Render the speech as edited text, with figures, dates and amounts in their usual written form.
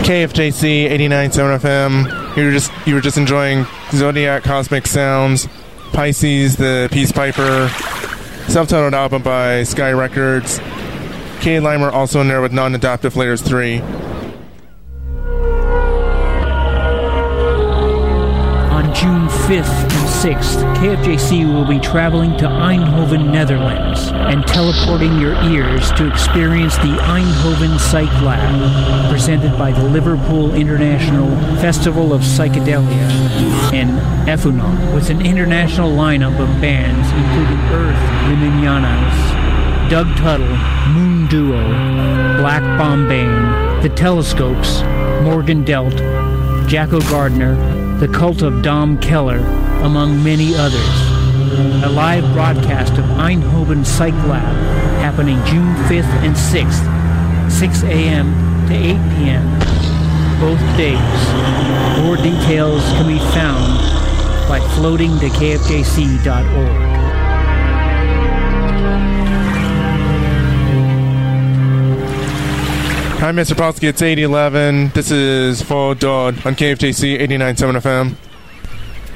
KFJC 89.7 FM. You were just enjoying Zodiac Cosmic Sounds, Pisces, the Peace Piper, self-titled album by Sky Records. Kay Limer also in there with Non-Adaptive Layers 3. On June 5th and 6th, KFJC will be traveling to Eindhoven, Netherlands, and teleporting your ears to experience the Eindhoven Psych Lab, presented by the Liverpool International Festival of Psychedelia and Efunon, with an international lineup of bands including Earth, Liminianas, Doug Tuttle, Moon Duo, Black Bombane, The Telescopes, Morgan Delt, Jacko Gardner, The Cult of Dom Keller, among many others. A live broadcast of Eindhoven Psych Lab happening June 5th and 6th, 6 a.m. to 8 p.m. both days. More details can be found by floating to kfjc.org. Hi, Mr. Polsky. It's 8011. This is Full Dog on KFJC 89.7 FM.